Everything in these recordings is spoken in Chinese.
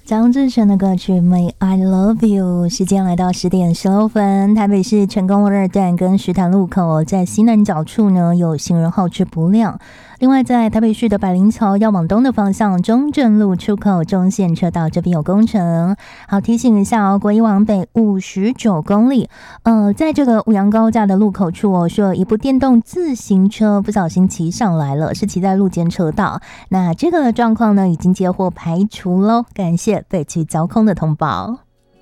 张智成的歌曲《May I Love You》，时间来到10:16，台北市成功路2段跟石潭路口，在西南角处呢有行人号志不亮。另外，在台北市的百灵桥要往东的方向，中正路出口中线车道这边有工程。好，提醒一下哦，国一往北59公里，在这个五羊高架的路口处哦，是有一部电动自行车不小心骑上来了，是骑在路肩车道。那这个状况呢，已经接获排除喽，感谢北区交通的通报。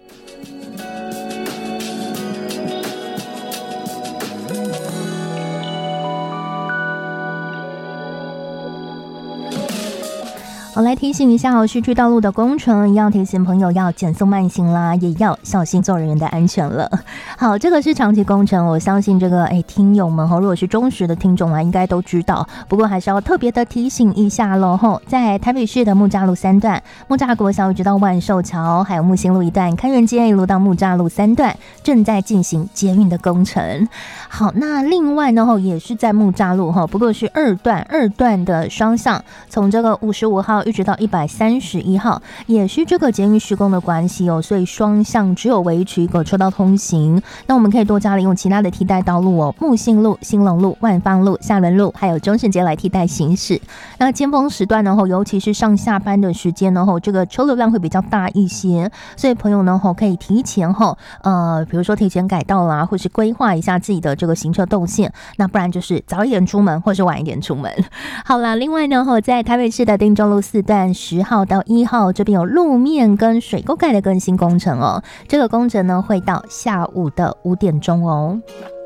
我来提醒一下市区道路的工程，一样提醒朋友要减速慢行啦，也要小心做人员的安全了。好，这个是长期工程，我相信这个听友们如果是忠实的听众应该都知道，不过还是要特别的提醒一下咯。在台北市的木栅路3段，木栅国小一直到万寿桥，还有木星路一段，开元街一路到木栅路3段正在进行捷运的工程。好，那另外呢也是在木栅路不过是二段的双向，从这个55号一直到131号，也是这个捷运施工的关系所以双向只有维持一个车道通行。那我们可以多加利用其他的替代道路木信路、兴隆路、万芳路、下轮路还有中正街来替代行驶。那尖峰时段呢尤其是上下班的时间呢这个车流量会比较大一些，所以朋友呢可以提前比如说提前改道啦，或是规划一下自己的这个行车动线，那不然就是早一点出门或是晚一点出门。好啦，另外呢在台北市的汀州路4段10号到1号这边有路面跟水沟盖的更新工程这个工程呢会到下午的5点钟